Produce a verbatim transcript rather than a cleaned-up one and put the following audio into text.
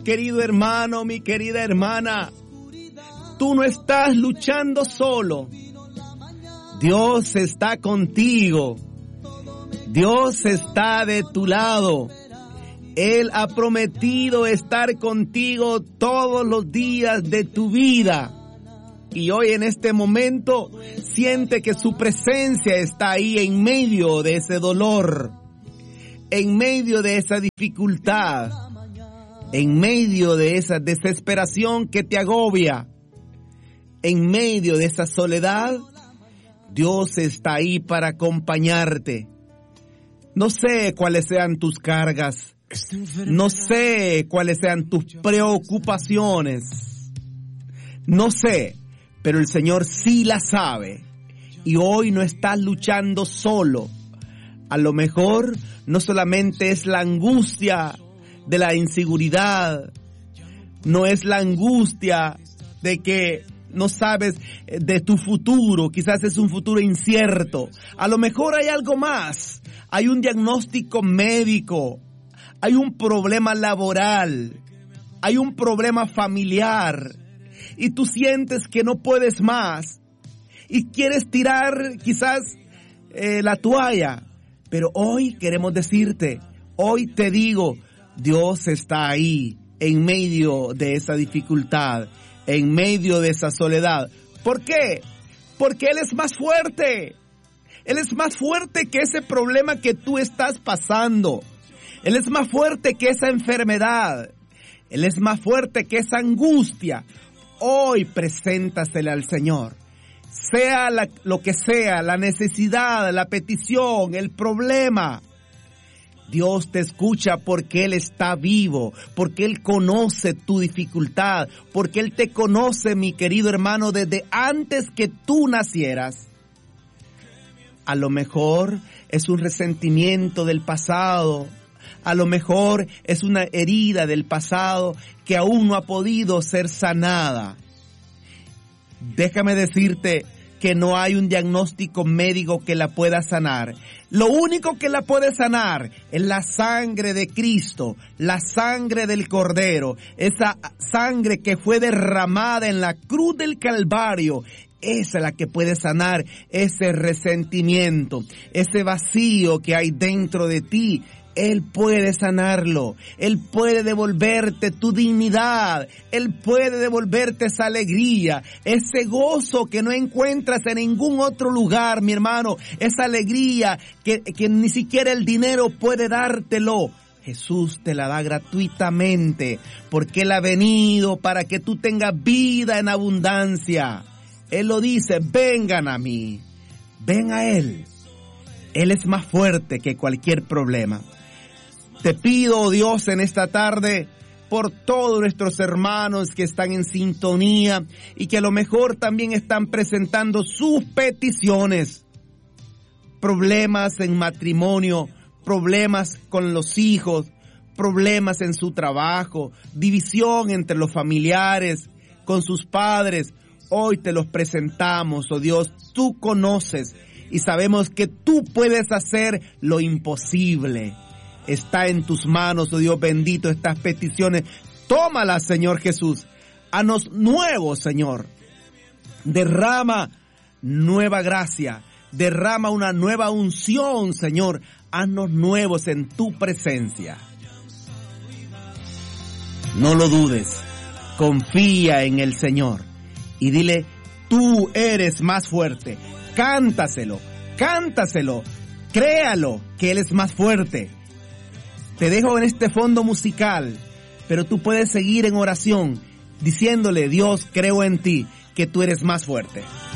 Querido hermano, mi querida hermana, tú no estás luchando solo. Dios está contigo. Dios está de tu lado. Él ha prometido estar contigo todos los días de tu vida. Y hoy en este momento siente que su presencia está ahí en medio de ese dolor, en medio de esa dificultad, en medio de esa desesperación que te agobia, en medio de esa soledad. Dios está ahí para acompañarte. No sé cuáles sean tus cargas, no sé cuáles sean tus preocupaciones, no sé, pero el Señor sí la sabe. Y hoy no estás luchando solo. A lo mejor no solamente es la angustia de la inseguridad, no es la angustia de que no sabes de tu futuro, quizás es un futuro incierto. A lo mejor hay algo más, hay un diagnóstico médico, hay un problema laboral, hay un problema familiar y tú sientes que no puedes más y quieres tirar quizás eh, la toalla. Pero hoy queremos decirte, hoy te digo, Dios está ahí en medio de esa dificultad, en medio de esa soledad. ¿Por qué? Porque Él es más fuerte. Él es más fuerte que ese problema que tú estás pasando. Él es más fuerte que esa enfermedad. Él es más fuerte que esa angustia. Hoy preséntasela al Señor. Sea la, lo que sea, la necesidad, la petición, el problema. Dios te escucha porque Él está vivo, porque Él conoce tu dificultad, porque Él te conoce, mi querido hermano, desde antes que tú nacieras. A lo mejor es un resentimiento del pasado, a lo mejor es una herida del pasado que aún no ha podido ser sanada. Déjame decirte que no hay un diagnóstico médico que la pueda sanar. Lo único que la puede sanar es la sangre de Cristo, la sangre del Cordero, esa sangre que fue derramada en la cruz del Calvario. Esa es la que puede sanar ese resentimiento, ese vacío que hay dentro de ti. Él puede sanarlo, Él puede devolverte tu dignidad, Él puede devolverte esa alegría, ese gozo que no encuentras en ningún otro lugar, mi hermano, esa alegría que, que ni siquiera el dinero puede dártelo. Jesús te la da gratuitamente, porque Él ha venido para que tú tengas vida en abundancia. Él lo dice, vengan a mí, ven a Él. Él es más fuerte que cualquier problema. Te pido, oh Dios, en esta tarde, por todos nuestros hermanos que están en sintonía y que a lo mejor también están presentando sus peticiones. Problemas en matrimonio, problemas con los hijos, problemas en su trabajo, división entre los familiares, con sus padres. Hoy te los presentamos, oh Dios, tú conoces y sabemos que tú puedes hacer lo imposible. Está en tus manos, oh Dios bendito, estas peticiones. Tómalas, Señor Jesús. Haznos nuevos, Señor. Derrama nueva gracia. Derrama una nueva unción, Señor. Haznos nuevos en tu presencia. No lo dudes. Confía en el Señor. Y dile, tú eres más fuerte. Cántaselo, cántaselo. Créalo que Él es más fuerte. Te dejo en este fondo musical, pero tú puedes seguir en oración, diciéndole, Dios, creo en ti, que tú eres más fuerte.